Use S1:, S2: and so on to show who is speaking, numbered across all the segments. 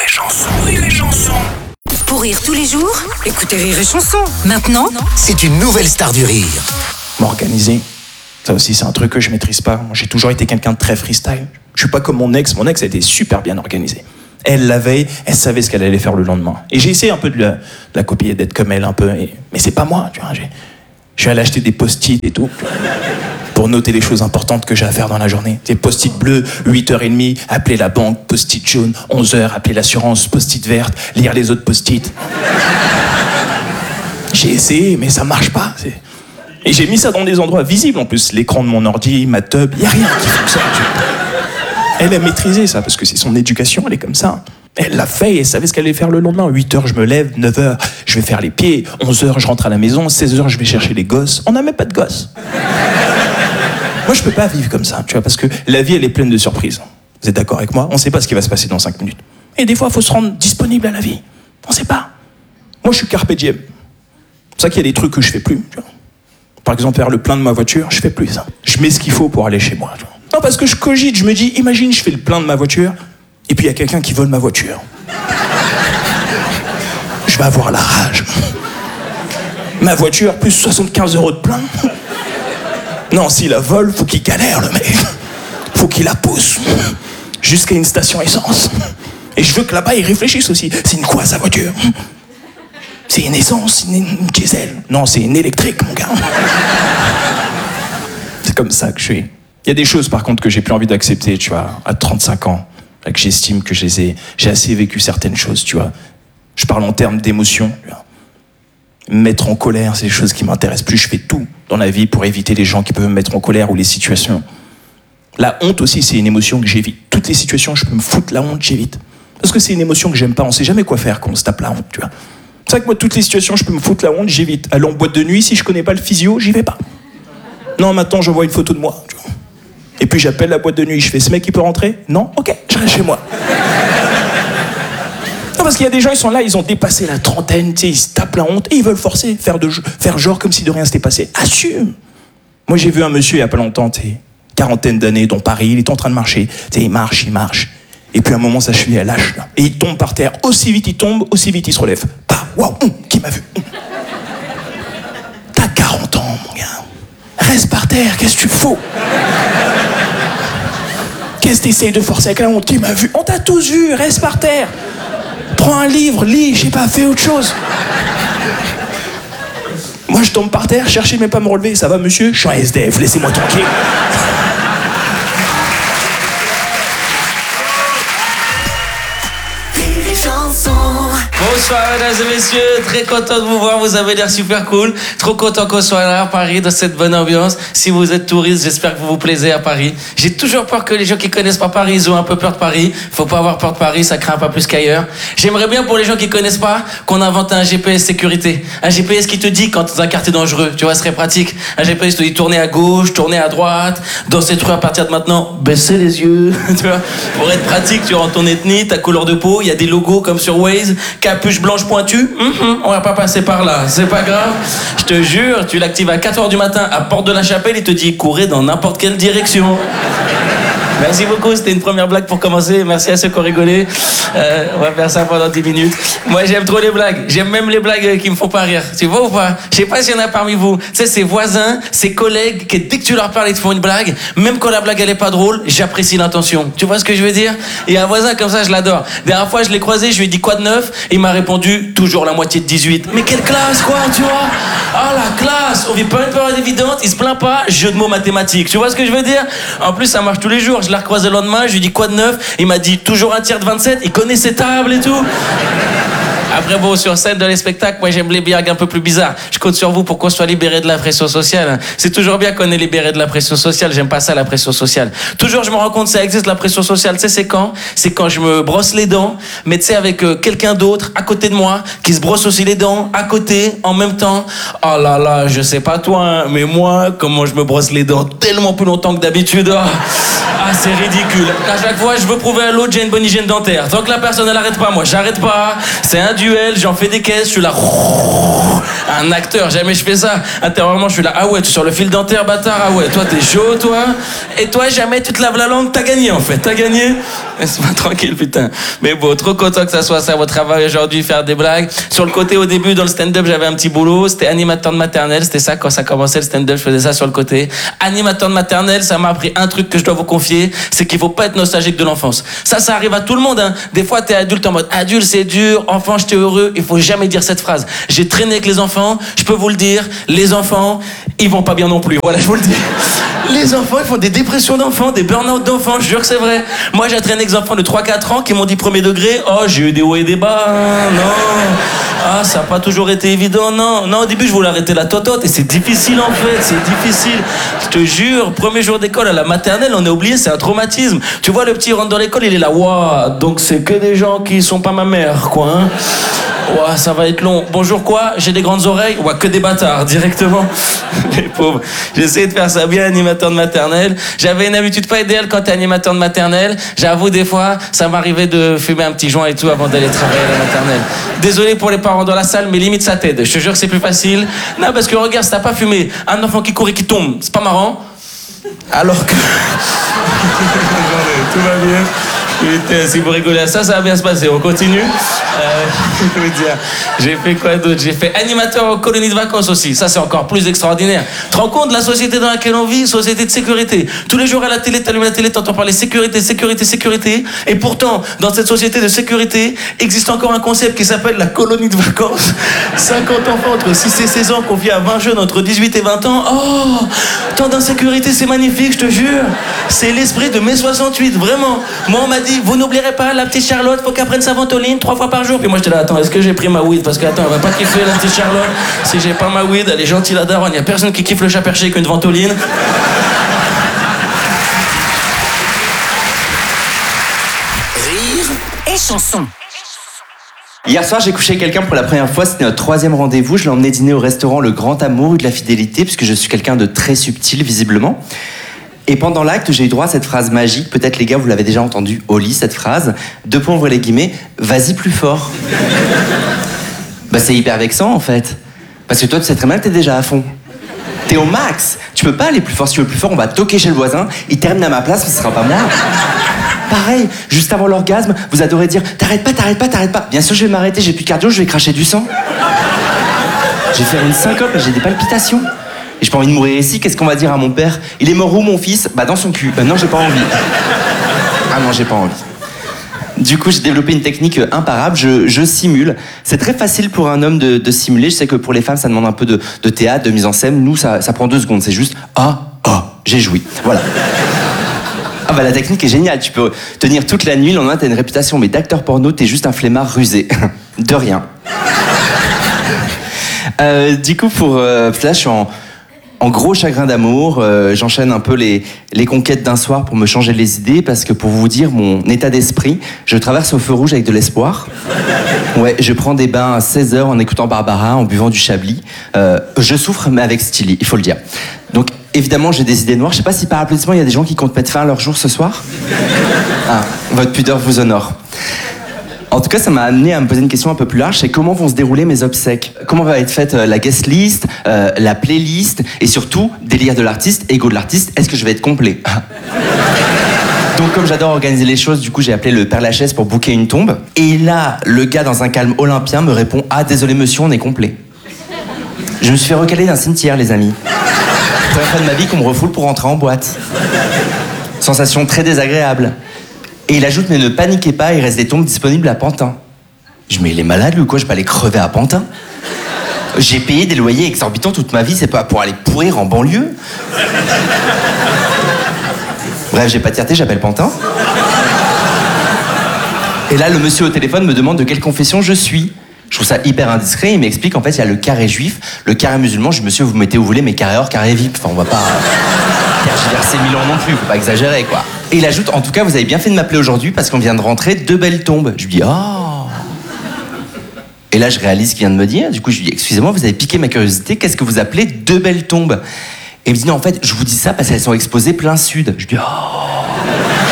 S1: Rire et Chanson.
S2: Pour rire tous les jours, écoutez Rire et Chanson. Maintenant,
S1: c'est une nouvelle star du rire.
S3: M'organiser, ça aussi c'est un truc que je maîtrise pas. Moi, j'ai toujours été quelqu'un de très freestyle. Je suis pas comme mon ex a été super bien organisée. Elle, la veille, elle savait ce qu'elle allait faire le lendemain. Et j'ai essayé un peu de la copier, d'être comme elle un peu. Mais c'est pas moi, tu vois. Je suis allé acheter des post-it et tout, pour noter les choses importantes que j'ai à faire dans la journée. Des post-it bleus, 8h30, appeler la banque, post-it jaune, 11h, appeler l'assurance, post-it verte, lire les autres post-it. J'ai essayé, mais ça marche pas. Et j'ai mis ça dans des endroits visibles en plus. L'écran de mon ordi, ma tub, y a rien qui fonctionne. Elle a maîtrisé ça, parce que c'est son éducation, elle est comme ça. Elle l'a fait et elle savait ce qu'elle allait faire le lendemain. 8h, je me lève, 9h, je vais faire les pieds, 11h, je rentre à la maison, 16h, je vais chercher les gosses. On n'a même pas de gosses. Moi, je peux pas vivre comme ça, tu vois, parce que la vie, elle est pleine de surprises. Vous êtes d'accord avec moi? On sait pas ce qui va se passer dans 5 minutes. Et des fois, il faut se rendre disponible à la vie. On sait pas. Moi, je suis carpe diem. C'est pour ça qu'il y a des trucs que je fais plus, tu vois. Par exemple, faire le plein de ma voiture, je fais plus ça. Je mets ce qu'il faut pour aller chez moi, tu vois. Non, parce que je cogite, je me dis, imagine, je fais le plein de ma voiture, et puis il y a quelqu'un qui vole ma voiture. Je vais avoir la rage. Ma voiture, plus 75 € de plein. Non, s'il la vole, faut qu'il galère, le mec. Faut qu'il la pousse jusqu'à une station essence. Et je veux que là-bas, ils réfléchissent aussi. C'est une quoi, sa voiture? C'est une essence, une diesel? Non, c'est une électrique, mon gars. C'est comme ça que je suis. Il y a des choses, par contre, que j'ai plus envie d'accepter, tu vois, à 35 ans. Que j'estime que j'ai assez vécu certaines choses, tu vois. Je parle en termes d'émotion, tu vois. Me mettre en colère, c'est des choses qui m'intéressent plus. Je fais tout dans la vie pour éviter les gens qui peuvent me mettre en colère ou les situations. La honte aussi, c'est une émotion que j'évite. Toutes les situations, je peux me foutre la honte, j'évite. Parce que c'est une émotion que j'aime pas. On sait jamais quoi faire quand on se tape la honte, tu vois. C'est vrai que moi, toutes les situations, je peux me foutre la honte, j'évite. Aller en boîte de nuit, si je connais pas le physio, j'y vais pas. Non, maintenant, j'envoie une photo de moi, tu vois. Et puis j'appelle la boîte de nuit, je fais, ce mec il peut rentrer? Non? Ok, je reste chez moi. Non, parce qu'il y a des gens, ils sont là, ils ont dépassé la trentaine, tu sais, ils se tapent la honte et ils veulent forcer, faire genre comme si de rien s'était passé. Assume! Moi j'ai vu un monsieur il y a pas longtemps, tu sais, quarantaine d'années, dans Paris, il est en train de marcher, tu sais, il marche. Et puis à un moment, sa cheville, elle lâche, là. Et il tombe par terre. Aussi vite il tombe, aussi vite il se relève. Bah, waouh, qui m'a vu? T'as 40 ans, mon gars. Reste par terre, qu'est-ce que tu fous? Qu'est-ce que t'essayes de forcer avec la honte? Qui m'a vu? On t'a tous vu, reste par terre. Prends un livre, lis, je sais pas, fais autre chose. Moi, je tombe par terre, cherchez même pas à me relever. Ça va, monsieur? Je suis un SDF, laissez-moi tranquille.
S4: Bonsoir mesdames et messieurs, très content de vous voir, vous avez l'air super cool. Trop content qu'on soit là à Paris dans cette bonne ambiance. Si vous êtes touriste, j'espère que vous vous plaisez à Paris. J'ai toujours peur que les gens qui connaissent pas Paris, ils ont un peu peur de Paris. Faut pas avoir peur de Paris, ça craint pas plus qu'ailleurs. J'aimerais bien pour les gens qui connaissent pas qu'on invente un GPS sécurité. Un GPS qui te dit quand t'es dans un quartier dangereux, tu vois, ce serait pratique. Un GPS te dit tournez à gauche, tournez à droite, dans cette rue à partir de maintenant, baissez les yeux, tu vois. Pour être pratique, tu rentres ton ethnie, ta couleur de peau, il y a des logos comme sur Waze, capuche blanche pointue, on va pas passer par là, c'est pas grave. Je te jure, tu l'actives à 4h du matin à Porte de la Chapelle, il te dit courez dans n'importe quelle direction. Merci beaucoup, c'était une première blague pour commencer. Merci à ceux qui ont rigolé. On va faire ça pendant 10 minutes. Moi, j'aime trop les blagues. J'aime même les blagues qui me font pas rire. Tu vois ou pas? Je sais pas s'il y en a parmi vous. Tu sais, ces voisins, ces collègues, que dès que tu leur parles, ils te font une blague. Même quand la blague, elle est pas drôle, j'apprécie l'intention. Tu vois ce que je veux dire? Il y a un voisin comme ça, je l'adore. Dernière fois, je l'ai croisé, je lui ai dit quoi de neuf? Il m'a répondu, toujours la moitié de 18. Mais quelle classe, quoi, tu vois? Ah, la classe! On vit pas une période évidente, il se plaint pas, jeu de mots mathématiques. Tu vois ce que je veux dire? En plus, ça marche tous les jours. Je l'ai recroisé le lendemain, je lui ai dit quoi de neuf? Il m'a dit toujours un tiers de 27, il connaît ses tables et tout. Après bon, sur scène dans les spectacles, moi j'aime les blagues un peu plus bizarres. Je compte sur vous pour qu'on soit libéré de la pression sociale. C'est toujours bien qu'on est libéré de la pression sociale, j'aime pas ça la pression sociale. Toujours je me rends compte que ça existe la pression sociale, tu sais c'est quand? C'est quand je me brosse les dents, mais tu sais avec quelqu'un d'autre à côté de moi, qui se brosse aussi les dents, à côté, en même temps. Oh là là, je sais pas toi, hein, mais moi, comment je me brosse les dents tellement plus longtemps que d'habitude. Ah, c'est ridicule. À chaque fois, je veux prouver à l'autre, j'ai une bonne hygiène dentaire. Tant que la personne, elle arrête pas, moi, j'arrête pas. C'est un duel, j'en fais des caisses, je suis là. Un acteur, jamais je fais ça. Intérieurement, je suis là, ah ouais, tu es sur le fil dentaire, bâtard, ah ouais, toi t'es chaud, toi. Et toi, jamais tu te laves la langue, t'as gagné en fait, t'as gagné. Laisse-moi tranquille, putain. Mais bon, trop content que ça soit ça, votre travail aujourd'hui, faire des blagues. Sur le côté, au début, dans le stand-up, j'avais un petit boulot, c'était animateur de maternelle, c'était ça, quand ça commençait le stand-up, je faisais ça sur le côté. Animateur de maternelle, ça m'a appris un truc que je dois vous confier, c'est qu'il faut pas être nostalgique de l'enfance. Ça arrive à tout le monde, hein. Des fois, t'es adulte en mode, adulte, c'est dur, enfant, j'étais heureux, il faut jamais dire cette phrase. J'ai traîné avec les enfants, je peux vous le dire, les enfants, ils vont pas bien non plus. Voilà, je vous le dis. Les enfants, ils font des dépressions d'enfants, des burn-out d'enfants, je jure que c'est vrai. Moi, j'ai traîné avec des enfants de 3-4 ans qui m'ont dit premier degré, oh, j'ai eu des hauts et des bas, hein, non. Ah, ça n'a pas toujours été évident, non. Non, au début, je voulais arrêter la totote et c'est difficile en fait, c'est difficile. Je te jure, premier jour d'école à la maternelle, on est oublié, c'est un traumatisme. Tu vois, le petit rentre dans l'école, il est là, waouh, donc c'est que des gens qui sont pas ma mère, quoi, hein. Ouah, ça va être long. Bonjour quoi? J'ai des grandes oreilles? Ouah, que des bâtards, directement. Les pauvres. J'essayais de faire ça bien, animateur de maternelle. J'avais une habitude pas idéale quand t'es animateur de maternelle. J'avoue, des fois, ça m'arrivait de fumer un petit joint et tout avant d'aller travailler à la maternelle. Désolé pour les parents dans la salle, mais limite ça t'aide. Je te jure que c'est plus facile. Non, parce que regarde, si t'as pas fumé, un enfant qui court et qui tombe, c'est pas marrant. Alors que... Tout va bien. Putain, si vous rigolez à ça, ça va bien se passer. On continue. Je veux dire, j'ai fait quoi d'autre? J'ai fait animateur en colonie de vacances aussi. Ça, c'est encore plus extraordinaire. Tu te rends compte de la société dans laquelle on vit? Société de sécurité. Tous les jours à la télé, t'allumes la télé, t'entends parler sécurité, sécurité, sécurité. Et pourtant, dans cette société de sécurité, existe encore un concept qui s'appelle la colonie de vacances. 50 enfants entre 6 et 16 ans confiés à 20 jeunes entre 18 et 20 ans. Oh, tant d'insécurité, c'est magnifique, je te jure. C'est l'esprit de mai 68, vraiment. Moi, on m'a dit, vous n'oublierez pas la petite Charlotte, faut qu'elle prenne sa ventoline 3 fois par jour. Puis moi, j'étais là, attends, est-ce que j'ai pris ma weed? Parce que, attends, elle va pas kiffer la petite Charlotte. Si j'ai pas ma weed, elle est gentille la daronne. Y a personne qui kiffe le chat perché qu'une ventoline.
S1: Rire
S2: Et chanson.
S5: Hier soir, j'ai couché avec quelqu'un pour la première fois. C'était notre 3e rendez-vous. Je l'ai emmené dîner au restaurant Le Grand Amour de la Fidélité, puisque je suis quelqu'un de très subtil, visiblement. Et pendant l'acte, j'ai eu droit à cette phrase magique. Peut-être, les gars, vous l'avez déjà entendu au lit, cette phrase. 2 points, ouvrez les guillemets. Vas-y plus fort. Bah, c'est hyper vexant, en fait. Parce que toi, tu sais très mal que t'es déjà à fond. T'es au max. Tu peux pas aller plus fort. Si tu veux plus fort, on va toquer chez le voisin. Il termine à ma place, mais ce sera pas moi. Pareil, juste avant l'orgasme, vous adorez dire « T'arrêtes pas, t'arrêtes pas, t'arrêtes pas ». Bien sûr, je vais m'arrêter, j'ai plus de cardio, je vais cracher du sang. Je vais faire une syncope, j'ai des palpitations. Et j'ai pas envie de mourir ici, qu'est-ce qu'on va dire à mon père? Il est mort où, mon fils? Bah, dans son cul. Non, j'ai pas envie. Ah non, j'ai pas envie. Du coup, j'ai développé une technique imparable, je simule. C'est très facile pour un homme de simuler. Je sais que pour les femmes, ça demande un peu de théâtre, de mise en scène. Nous, ça prend 2 secondes. C'est juste « Ah, j'ai joui ». Voilà. Ah bah la technique est géniale. Tu peux tenir toute la nuit. Le lendemain, t'as une réputation. Mais d'acteur porno, t'es juste un flemmard rusé. De rien. Du coup, là, je suis en gros chagrin d'amour, j'enchaîne un peu les conquêtes d'un soir pour me changer les idées, parce que pour vous dire mon état d'esprit, je traverse au feu rouge avec de l'espoir. Ouais, je prends des bains à 16h en écoutant Barbara, en buvant du Chablis. Je souffre, mais avec style, il faut le dire. Donc, évidemment, j'ai des idées noires. Je sais pas si par applaudissement, il y a des gens qui comptent mettre fin à leur jour ce soir. Ah, votre pudeur vous honore. En tout cas, ça m'a amené à me poser une question un peu plus large, c'est comment vont se dérouler mes obsèques? Comment va être faite la guest list, la playlist, et surtout, délire de l'artiste, ego de l'artiste, est-ce que je vais être complet? Donc, comme j'adore organiser les choses, du coup, j'ai appelé le Père Lachaise pour booker une tombe. Et là, le gars, dans un calme olympien, me répond « Ah, désolé monsieur, on est complet. » Je me suis fait recaler d'un cimetière, les amis. Première fois de ma vie qu'on me refoule pour rentrer en boîte. Sensation très désagréable. Et il ajoute, mais ne paniquez pas, il reste des tombes disponibles à Pantin. Je dis, mais il est malade, lui, ou quoi? Je vais pas aller crever à Pantin? J'ai payé des loyers exorbitants toute ma vie, c'est pas pour aller pourrir en banlieue. Bref, j'ai pas de fierté, j'appelle Pantin. Et là, le monsieur au téléphone me demande de quelle confession je suis. Je trouve ça hyper indiscret, il m'explique en fait, il y a le carré juif, le carré musulman. Je dis, monsieur, vous mettez où vous voulez, mais carré or, carré VIP. Enfin, on va pas tergiverser 1000 ans non plus, faut pas exagérer, quoi. Et il ajoute, en tout cas, vous avez bien fait de m'appeler aujourd'hui parce qu'on vient de rentrer 2 belles tombes. Je lui dis, oh. Et là, je réalise ce qu'il vient de me dire. Du coup, je lui dis, excusez-moi, vous avez piqué ma curiosité, qu'est-ce que vous appelez 2 belles tombes? Et il me dit, non, en fait, je vous dis ça parce qu'elles sont exposées plein sud. Je lui dis, oh.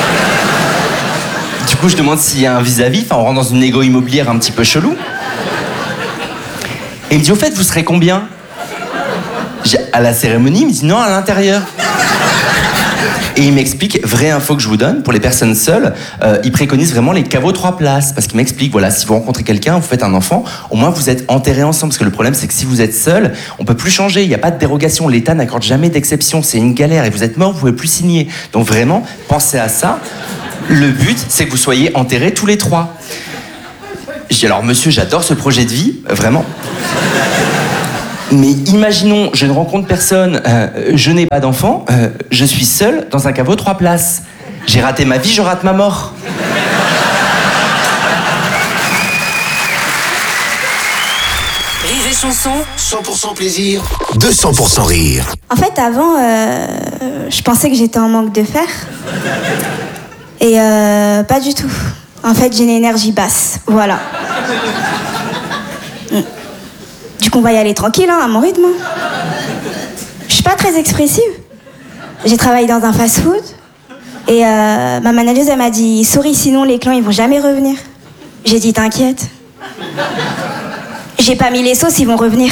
S5: Du coup, je demande s'il y a un vis-à-vis, enfin, on rentre dans une négo immobilière un petit peu chelou. Et il me dit, au fait, vous serez combien? À la cérémonie, il me dit, non, à l'intérieur. Et il m'explique, vraie info que je vous donne, pour les personnes seules, il préconise vraiment les caveaux 3 places. Parce qu'il m'explique, voilà, si vous rencontrez quelqu'un, vous faites un enfant, au moins vous êtes enterrés ensemble. Parce que le problème, c'est que si vous êtes seul, on peut plus changer, il n'y a pas de dérogation. L'État n'accorde jamais d'exception, c'est une galère. Et vous êtes mort, vous pouvez plus signer. Donc vraiment, pensez à ça. Le but, c'est que vous soyez enterrés tous les 3. Je dis, alors monsieur, j'adore ce projet de vie, vraiment. Mais imaginons, je ne rencontre personne, je n'ai pas d'enfant, je suis seul dans un caveau 3 places. J'ai raté ma vie, je rate ma mort.
S2: Rire et chanson,
S1: 100% plaisir, 200% rire.
S6: En fait, avant, je pensais que j'étais en manque de fer. Et pas du tout. En fait, j'ai une énergie basse. Voilà. Du coup, on va y aller tranquille, hein, à mon rythme. Je suis pas très expressive. J'ai travaillé dans un fast-food. Et ma manageuse, elle m'a dit, souris, sinon les clients, ils vont jamais revenir. J'ai dit, t'inquiète. J'ai pas mis les sauces, ils vont revenir.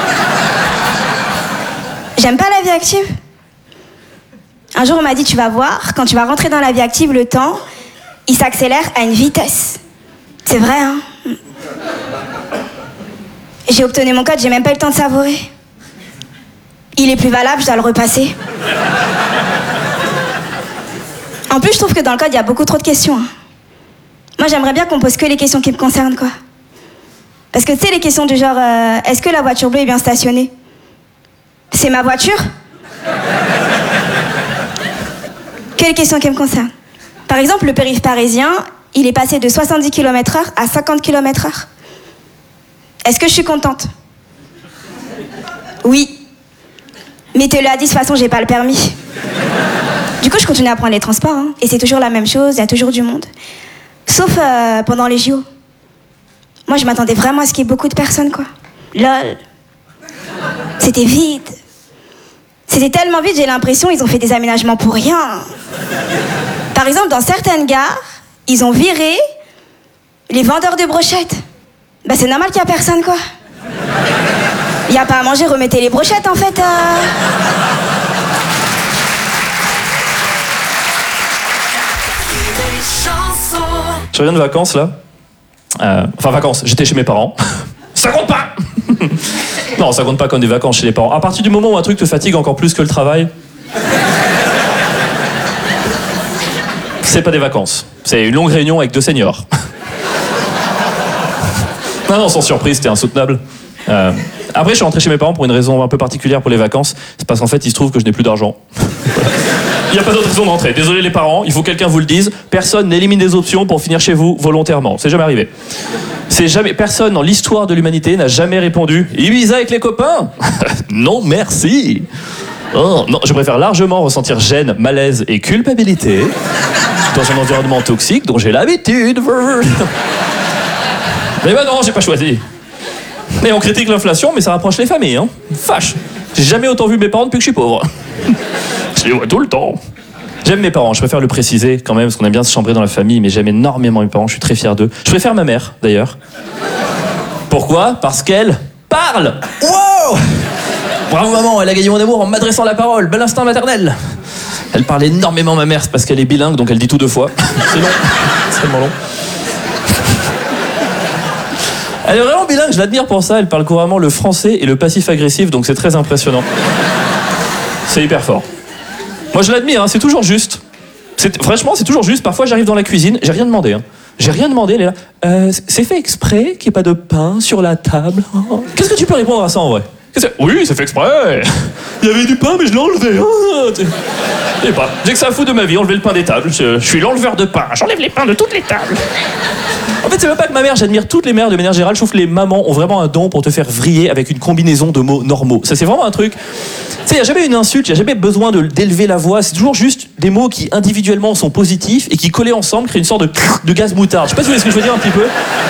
S6: J'aime pas la vie active. Un jour, on m'a dit, tu vas voir, quand tu vas rentrer dans la vie active, le temps, il s'accélère à une vitesse. C'est vrai, hein? J'ai obtenu mon code, j'ai même pas eu le temps de savourer. Il est plus valable, je dois le repasser. En plus, je trouve que dans le code, il y a beaucoup trop de questions. Hein. Moi, j'aimerais bien qu'on pose que les questions qui me concernent, quoi. Parce que tu sais, les questions du genre, est-ce que la voiture bleue est bien stationnée? C'est ma voiture? Que les questions qui me concernent. Par exemple, le périph' parisien, il est passé de 70 km/h à 50 km/h. Est-ce que je suis contente? Oui. Mettez-le à 10, de toute façon, j'ai pas le permis. Du coup, je continue à prendre les transports, hein, et c'est toujours la même chose, il y a toujours du monde. Sauf pendant les JO. Moi, je m'attendais vraiment à ce qu'il y ait beaucoup de personnes, quoi. Lol. C'était vide. C'était tellement vide, j'ai l'impression qu'ils ont fait des aménagements pour rien. Par exemple, dans certaines gares, ils ont viré les vendeurs de brochettes. Bah, c'est normal qu'il n'y a personne, quoi. Il n'y a pas à manger, remettez les brochettes, en fait.
S7: Je reviens de vacances, là. Enfin, vacances, j'étais chez mes parents. Ça compte pas. Non, ça compte pas comme des vacances chez les parents. À partir du moment où un truc te fatigue encore plus que le travail, c'est pas des vacances. C'est une longue réunion avec 2 seniors. Non, sans surprise, c'était insoutenable. Après, je suis rentré chez mes parents pour une raison un peu particulière pour les vacances. C'est parce qu'en fait, il se trouve que je n'ai plus d'argent. Il n'y a pas d'autre raison d'entrer. Désolé les parents, il faut que quelqu'un vous le dise. Personne n'élimine des options pour finir chez vous volontairement. C'est jamais arrivé. Personne dans l'histoire de l'humanité n'a jamais répondu « Ibiza avec les copains ?» Non, merci. Oh, non, je préfère largement ressentir gêne, malaise et culpabilité dans un environnement toxique dont j'ai l'habitude. Mais ben non, j'ai pas choisi. Mais on critique l'inflation, mais ça rapproche les familles, hein. Fâche. J'ai jamais autant vu mes parents depuis que je suis pauvre. Je les vois tout le temps. J'aime mes parents, je préfère le préciser quand même, parce qu'on aime bien se chambrer dans la famille, mais j'aime énormément mes parents, je suis très fier d'eux. Je préfère ma mère, d'ailleurs. Pourquoi? Parce qu'elle parle. Wow! Bravo maman, elle a gagné mon amour en m'adressant la parole. Bel instinct maternel. Elle parle énormément, ma mère, c'est parce qu'elle est bilingue, donc elle dit tout 2 fois. C'est long. C'est tellement long. Elle est vraiment bilingue, je l'admire pour ça. Elle parle couramment le français et le passif agressif, donc c'est très impressionnant. C'est hyper fort. Moi je l'admire, hein, c'est toujours juste. Franchement, c'est toujours juste. Parfois j'arrive dans la cuisine, j'ai rien demandé. Hein. J'ai rien demandé, elle est là. C'est fait exprès qu'il n'y ait pas de pain sur la table. Oh. Qu'est-ce que tu peux répondre à ça en vrai? Oui, c'est fait exprès. Il y avait du pain, mais je l'ai enlevé. Oh, je sais pas. Dès que ça a foutu de ma vie, enlever le pain des tables. Je suis l'enleveur de pain. J'enlève les pains de toutes les tables. En fait, c'est même pas que ma mère, j'admire toutes les mères de manière générale. Je trouve que les mamans ont vraiment un don pour te faire vriller avec une combinaison de mots normaux. Ça, c'est vraiment un truc. Tu sais, il n'y a jamais une insulte, il n'y a jamais besoin d'élever la voix. C'est toujours juste des mots qui individuellement sont positifs et qui collés ensemble créent une sorte de gaz moutarde. Je sais pas si vous voyez ce que je veux dire un petit peu.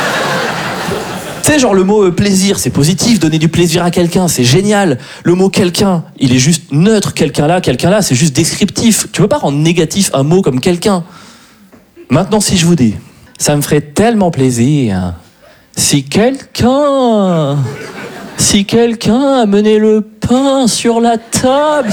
S7: Tu sais, genre le mot plaisir, c'est positif, donner du plaisir à quelqu'un, c'est génial. Le mot quelqu'un, il est juste neutre, quelqu'un là, c'est juste descriptif. Tu peux pas rendre négatif un mot comme quelqu'un. Maintenant, si je vous dis, ça me ferait tellement plaisir si quelqu'un Si quelqu'un a mené le pain sur la table...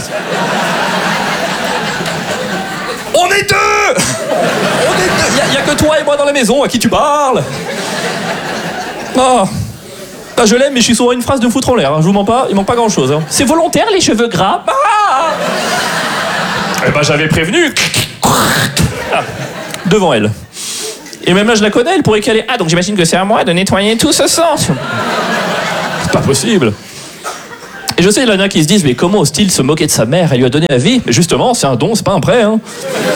S7: On est deux. Il y a que toi et moi dans la maison, à qui tu parles? Oh. Ah, je l'aime, mais je suis souvent une phrase de me foutre en l'air, hein. Je vous mens pas, il manque pas grand-chose. Hein. C'est volontaire, les cheveux gras. Ah. Eh ben, j'avais prévenu. Ah. Devant elle. Et même là, je la connais, elle pourrait caler. Ah, donc j'imagine que c'est à moi de nettoyer tout ce sang. C'est pas possible. Et je sais, il y en a qui se disent, mais comment ose-t-il se moquer de sa mère? Elle lui a donné la vie. Mais justement, c'est un don, c'est pas un prêt. Hein.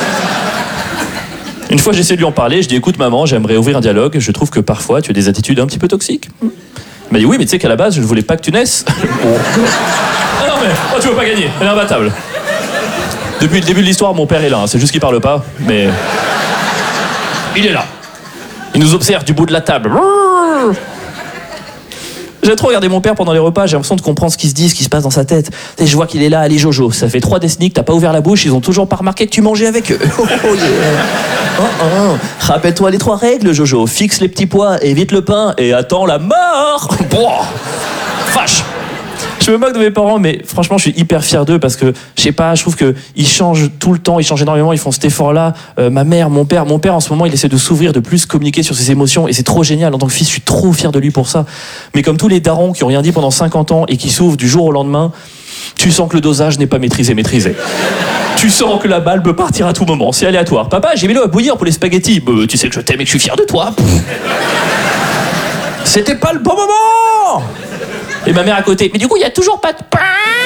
S7: Une fois, j'ai essayé de lui en parler. Je dis, écoute, maman, j'aimerais ouvrir un dialogue. Je trouve que parfois, tu as des attitudes un petit peu toxiques. Elle m'a dit, oui, mais tu sais qu'à la base, je ne voulais pas que tu naisses. Ah non, mais tu veux pas gagner. Elle est imbattable. Depuis le début de l'histoire, mon père est là. Hein. C'est juste qu'il parle pas, mais... Il est là. Il nous observe du bout de la table. J'ai trop regardé mon père pendant les repas, j'ai l'impression de comprendre ce qui se dit, ce qui se passe dans sa tête. Et je vois qu'il est là, allez Jojo, ça fait 3 décennies que t'as pas ouvert la bouche, ils ont toujours pas remarqué que tu mangeais avec eux. Oh, yeah. Rappelle-toi les 3 règles, Jojo. Fixe les petits pois, évite le pain et attends la mort. Vache. Je me moque de mes parents, mais franchement, je suis hyper fier d'eux parce que, je sais pas, je trouve qu'ils changent tout le temps, ils changent énormément, ils font cet effort-là. Ma mère, mon père en ce moment, il essaie de s'ouvrir, de plus communiquer sur ses émotions et c'est trop génial. En tant que fils, je suis trop fier de lui pour ça. Mais comme tous les darons qui ont rien dit pendant 50 ans et qui s'ouvrent du jour au lendemain, tu sens que le dosage n'est pas maîtrisé. Tu sens que la balle peut partir à tout moment, c'est aléatoire. Papa, j'ai mis l'eau à bouillir pour les spaghettis. Tu sais que je t'aime et que je suis fier de toi. C'était pas le bon moment. Et ma mère à côté. Mais du coup, il y a toujours pas de pain.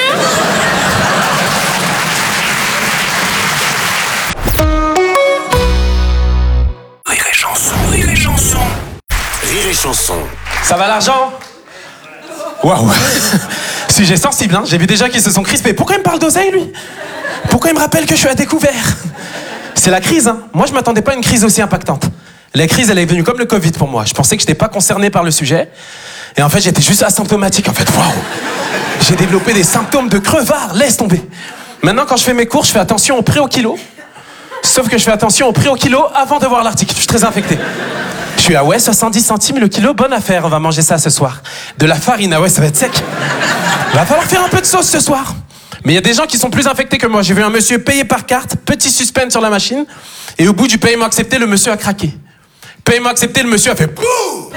S1: Rire et chanson, rire et chanson. Rire et chanson.
S8: Ça va l'argent? Waouh. Sujet sensible, hein. J'ai vu des gens qui se sont crispés. Pourquoi il me parle d'oseille, lui? Pourquoi il me rappelle que je suis à découvert? C'est la crise, hein. Moi, je m'attendais pas à une crise aussi impactante. La crise, elle est venue comme le Covid pour moi. Je pensais que j'étais pas concerné par le sujet. Et en fait, j'étais juste asymptomatique, en fait. Waouh. J'ai développé des symptômes de crevard. Laisse tomber. Maintenant, quand je fais mes cours, je fais attention au prix au kilo. Sauf que je fais attention au prix au kilo avant de voir l'article. Je suis très infecté. Je suis, 70 centimes le kilo, bonne affaire. On va manger ça ce soir. De la farine, ça va être sec. Va falloir faire un peu de sauce ce soir. Mais il y a des gens qui sont plus infectés que moi. J'ai vu un monsieur payer par carte, petit suspense sur la machine. Et au bout du paiement accepté, le monsieur a craqué. Paiement accepté, le monsieur a fait... Bouh.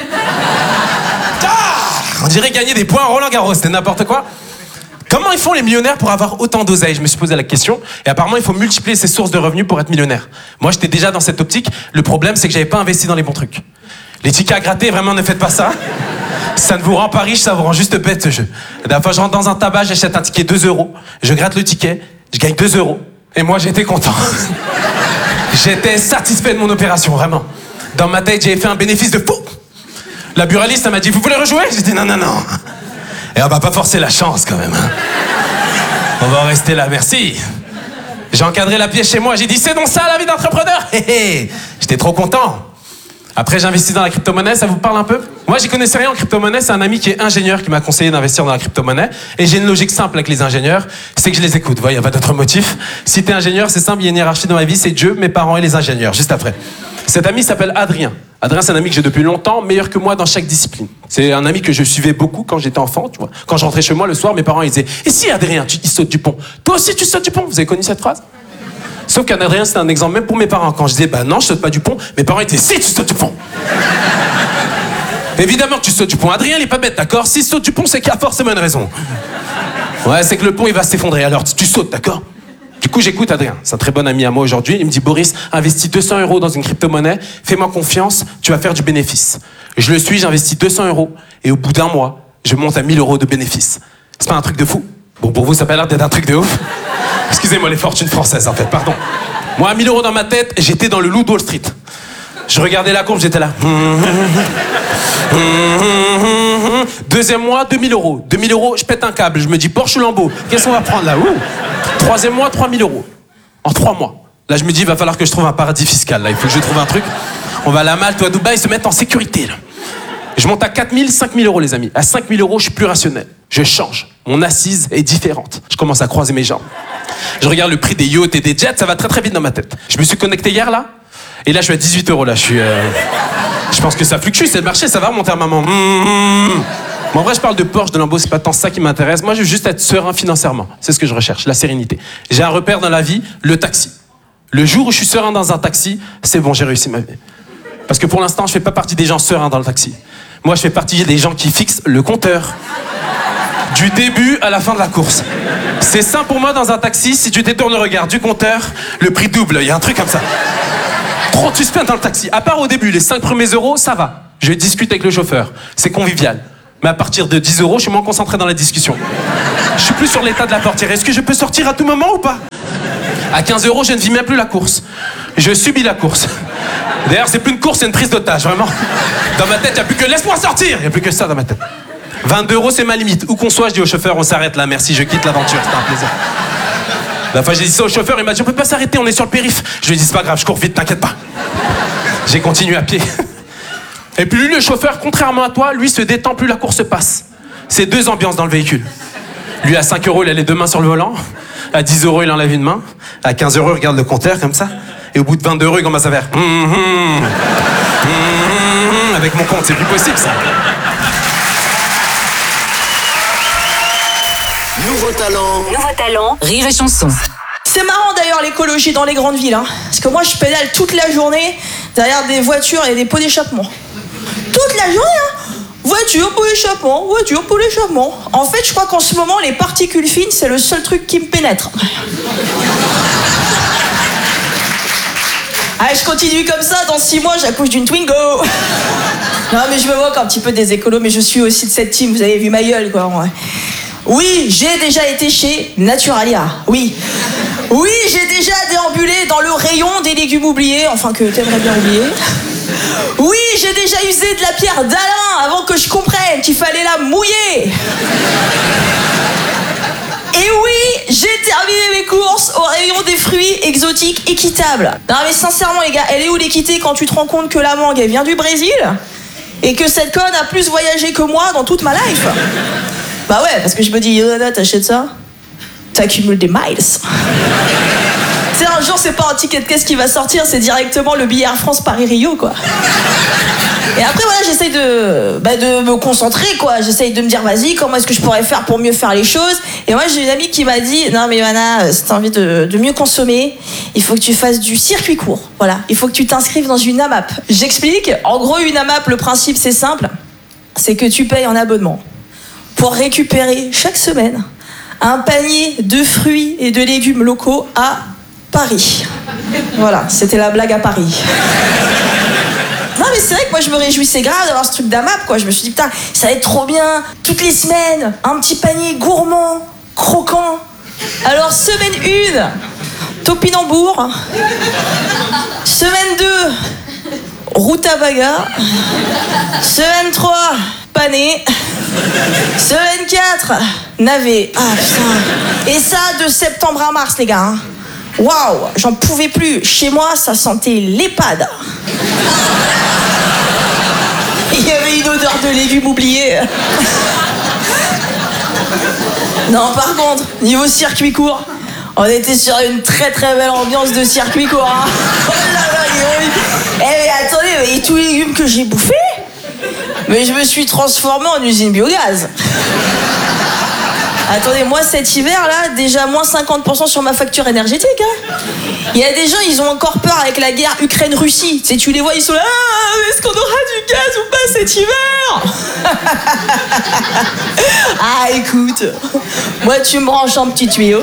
S8: On dirait gagner des points à Roland Garros, c'était n'importe quoi. Comment ils font les millionnaires pour avoir autant d'oseille? Je me suis posé la question. Et apparemment, il faut multiplier ses sources de revenus pour être millionnaire. Moi, j'étais déjà dans cette optique. Le problème, c'est que j'avais pas investi dans les bons trucs. Les tickets à gratter, vraiment, ne faites pas ça. Ça ne vous rend pas riche, ça vous rend juste bête, ce jeu. La dernière fois, je rentre dans un tabac, j'achète un ticket 2 €. Je gratte le ticket, je gagne 2 €. Et moi, j'étais content. J'étais satisfait de mon opération, vraiment. Dans ma tête, j'avais fait un bénéfice de fou. La buraliste, elle m'a dit, vous voulez rejouer? J'ai dit, non. Et on va pas forcer la chance, quand même. Hein. On va en rester là, merci. J'ai encadré la pièce chez moi, j'ai dit, c'est donc ça, la vie d'entrepreneur? J'étais trop content. Après, j'ai investi dans la crypto-monnaie, ça vous parle un peu? Moi, j'y connaissais rien en crypto-monnaie, c'est un ami qui est ingénieur qui m'a conseillé d'investir dans la crypto-monnaie. Et j'ai une logique simple avec les ingénieurs, c'est que je les écoute. Il n'y a pas d'autre motif. Si t'es ingénieur, c'est simple, il y a une hiérarchie dans ma vie, c'est Dieu, mes parents et les ingénieurs, juste après. Cet ami s'appelle Adrien. Adrien, c'est un ami que j'ai depuis longtemps, meilleur que moi dans chaque discipline. C'est un ami que je suivais beaucoup quand j'étais enfant, tu vois. Quand je rentrais chez moi le soir, mes parents ils disaient « Et si Adrien, il saute du pont? Toi aussi tu sautes du pont ?» Vous avez connu cette phrase? Sauf qu'un Adrien, c'était un exemple même pour mes parents. Quand je disais « Bah non, je saute pas du pont », mes parents ils disaient « Si, tu sautes du pont !» Évidemment que tu sautes du pont. Adrien, il est pas bête, d'accord? S'il saute du pont, c'est qu'il y a forcément une raison. Ouais, c'est que le pont, il va s'effondrer. Alors, tu sautes, d'accord? Du coup, j'écoute Adrien. C'est un très bon ami à moi aujourd'hui. Il me dit, Boris, investis 200 € dans une crypto-monnaie. Fais-moi confiance, tu vas faire du bénéfice. Je le suis, j'investis 200 €. Et au bout d'1 mois, je monte à 1000 € de bénéfice. C'est pas un truc de fou? Bon, pour vous, ça a pas l'air d'être un truc de ouf. Excusez-moi les fortunes françaises, en fait, pardon. Moi, à 1000 € dans ma tête, j'étais dans le loup de Wall Street. Je regardais la courbe, j'étais là. Deuxième mois, 2000 €. 2000 €, je pète un câble. Je me dis, Porsche ou Lambo, qu'est-ce qu'on va prendre là? Troisième mois, 3000 €. En 3 mois. Là, je me dis, il va falloir que je trouve un paradis fiscal. Là, il faut que je trouve un truc. On va à la Malte ou à Dubaï se mettre en sécurité. Là. Je monte à 4000, 5000 € les amis. À 5000 €, je suis plus rationnel. Je change. Mon assise est différente. Je commence à croiser mes jambes. Je regarde le prix des yachts et des jets, ça va très très vite dans ma tête. Je me suis connecté hier là. Et là, je suis à 18 € là. Je pense que ça fluctue, c'est le marché, ça va remonter à maman. Bon, en vrai, je parle de Porsche, de Lambo, c'est pas tant ça qui m'intéresse. Moi, je veux juste être serein financièrement. C'est ce que je recherche, la sérénité. J'ai un repère dans la vie, le taxi. Le jour où je suis serein dans un taxi, c'est bon, j'ai réussi ma vie. Parce que pour l'instant, je fais pas partie des gens sereins dans le taxi. Moi, je fais partie des gens qui fixent le compteur. Du début à la fin de la course. C'est simple pour moi dans un taxi, si tu détournes le regard du compteur, le prix double. Il y a un truc comme ça. Trop de suspense dans le taxi. À part au début, les 5 premiers euros, ça va. Je discute avec le chauffeur. C'est convivial. Mais à partir de 10 euros, je suis moins concentré dans la discussion. Je suis plus sur l'état de la portière. Est-ce que je peux sortir à tout moment ou pas? À 15 euros, je ne vis même plus la course. Je subis la course. D'ailleurs, c'est plus une course, c'est une prise d'otage, vraiment. Dans ma tête, il n'y a plus que laisse-moi sortir. Il n'y a plus que ça dans ma tête. 22 euros, c'est ma limite. Où qu'on soit, je dis au chauffeur, on s'arrête là, merci, je quitte l'aventure, c'était un plaisir. La fois, j'ai dit ça au chauffeur, il m'a dit, on peut pas s'arrêter, on est sur le périph'. Je lui ai dit, c'est pas grave, je cours vite, t'inquiète pas. J'ai continué à pied. Et puis lui, le chauffeur, contrairement à toi, lui se détend, plus la course passe. C'est deux ambiances dans le véhicule. Lui, à 5 euros, il a les deux mains sur le volant. À 10 euros, il enlève une main. À 15 euros, il regarde le compteur comme ça. Et au bout de 22 euros, il commence à faire avec mon compte, c'est plus possible ça.
S1: Nouveau talent.
S2: Rire et chanson.
S9: C'est marrant d'ailleurs l'écologie dans les grandes villes, hein. Parce que moi je pédale toute la journée derrière des voitures et des pots d'échappement. Toute la journée, hein. Voiture, pot d'échappement, voiture, pot d'échappement. En fait, je crois qu'en ce moment, les particules fines, c'est le seul truc qui me pénètre. Allez, je continue comme ça, dans 6 mois, j'accouche d'une Twingo. Non, mais je me moque un petit peu des écolos, mais je suis aussi de cette team, vous avez vu ma gueule, quoi. Ouais. Oui, j'ai déjà été chez Naturalia, oui. Oui, j'ai déjà déambulé dans le rayon des légumes oubliés, enfin que t'aimerais bien oublier. Oui, j'ai déjà usé de la pierre d'Alain avant que je comprenne qu'il fallait la mouiller. Et oui, j'ai terminé mes courses au rayon des fruits exotiques équitables. Non mais sincèrement les gars, elle est où l'équité quand tu te rends compte que la mangue elle vient du Brésil et que cette conne a plus voyagé que moi dans toute ma life? Bah ouais, parce que je me dis, Yoda, t'achètes ça, t'accumules des miles. Tu sais, un jour, c'est pas un ticket de caisse qui va sortir, c'est directement le billet Air France Paris-Rio, quoi. Et après, voilà, j'essaye de me concentrer, quoi. J'essaye de me dire, vas-y, comment est-ce que je pourrais faire pour mieux faire les choses? Et moi, j'ai une amie qui m'a dit, non, mais Johanna, si t'as envie de mieux consommer, il faut que tu fasses du circuit court. Voilà, il faut que tu t'inscrives dans une AMAP. J'explique. En gros, une AMAP, le principe, c'est simple. C'est que tu payes en abonnement pour récupérer chaque semaine un panier de fruits et de légumes locaux à Paris. Voilà, c'était la blague à Paris. Non mais c'est vrai que moi je me réjouissais grave d'avoir ce truc d'AMAP, quoi. Je me suis dit putain, ça va être trop bien. Toutes les semaines, un petit panier gourmand, croquant. Alors semaine 1, topinambour. Semaine 2, rutabaga. Semaine 3, pané. Semaine 4, navet. Ah putain. Et ça de septembre à mars les gars, hein. Waouh, j'en pouvais plus. Chez moi, ça sentait l'EHPAD. Il y avait une odeur de légumes oubliés. Non, par contre, niveau circuit court, on était sur une très très belle ambiance de circuit court. Hein. Oh là là, mais attendez, et tous les légumes que j'ai bouffés, mais je me suis transformé en usine biogaz. Attendez, moi cet hiver là, déjà moins 50% sur ma facture énergétique. Hein. Il y a des gens, ils ont encore peur avec la guerre Ukraine-Russie. Tu sais, tu les vois, ils sont là, ah, est-ce qu'on aura du gaz ou pas cet hiver? Ah écoute, moi tu me branches en petit tuyau.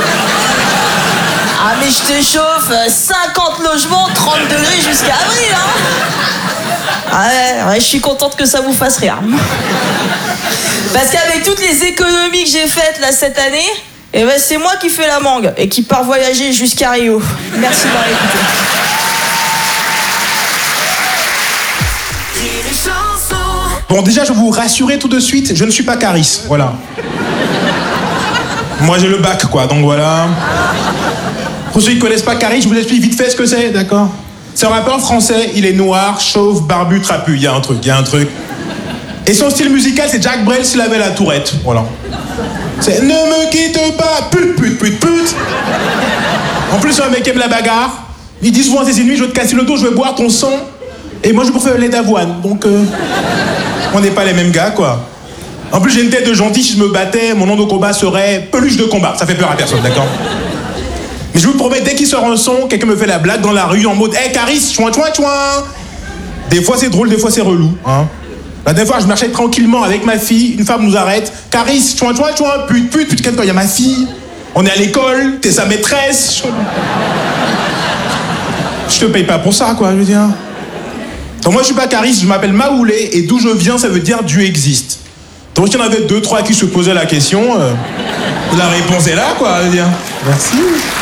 S9: Ah mais je te chauffe, 50 logements, 30 degrés jusqu'à avril. Hein. Ouais, je suis contente que ça vous fasse rire. Parce qu'avec toutes les économies que j'ai faites là cette année, eh ben c'est moi qui fais la mangue et qui part voyager jusqu'à Rio. Merci d'avoir écouté.
S10: Bon, déjà, je vais vous rassurer tout de suite, je ne suis pas Caris, voilà. Moi, j'ai le bac, quoi, donc voilà. Pour ceux qui ne connaissent pas Caris, je vous explique vite fait ce que c'est, d'accord? C'est un rappeur français, il est noir, chauve, barbu, trapu, il y a un truc. Et son style musical, c'est Jack Brel s'il avait la tourette, voilà. C'est « Ne me quitte pas, pute, pute, pute, pute ». En plus, c'est un mec qui aime la bagarre. Il dit souvent à ses ennemis, je vais te casser le dos, je vais boire ton sang. Et moi, je bouffe le lait d'avoine, donc on n'est pas les mêmes gars, quoi. En plus, j'ai une tête de gentil, si je me battais, mon nom de combat serait Peluche de combat. Ça fait peur à personne, d'accord? Mais je vous promets, dès qu'il sort un son, quelqu'un me fait la blague dans la rue en mode « Hey, Caris, chouin, chouin, chouin !» Des fois, c'est drôle, des fois, c'est relou, hein. La dernière fois, je marchais tranquillement avec ma fille, une femme nous arrête. « Caris, chouin, chouin, chouin, pute, il y a ma fille. On est à l'école, t'es sa maîtresse. » Je te paye pas pour ça, quoi, je veux dire. Donc moi, je suis pas Caris, je m'appelle Maoulé, et d'où je viens, ça veut dire Dieu existe. Donc il y en avait 2, 3 qui se posaient la question. La réponse est là, quoi, je veux dire. Merci.